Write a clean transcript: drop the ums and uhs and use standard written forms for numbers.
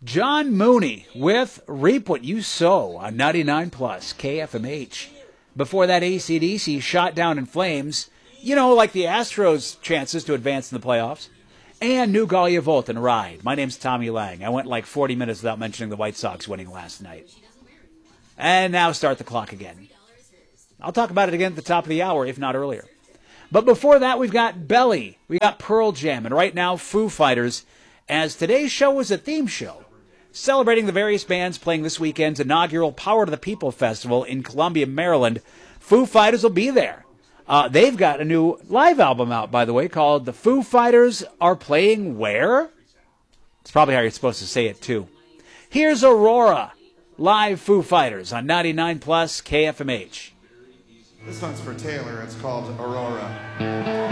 John Mooney with Reap What You Sow on 99 Plus KFMH. Before that, AC/DC Shot Down in Flames. You know, like the Astros' chances to advance in the playoffs. And New Galia Volt and Ride. My name's Tommy Lang. I went like 40 minutes without mentioning the White Sox winning last night. And now start the clock again. I'll talk about it again at the top of the hour, if not earlier. But before that, we've got Belly. We got Pearl Jam. And right now, Foo Fighters, as today's show is a theme show, celebrating the various bands playing this weekend's inaugural Power to the People Festival in Columbia, Maryland. Foo Fighters will be there. They've got a new live album out, by the way, called The Foo Fighters Are Playing Where? It's probably how you're supposed to say it, too. Here's Aurora, live Foo Fighters on 99 Plus KFMH. This one's for Taylor. It's called Aurora.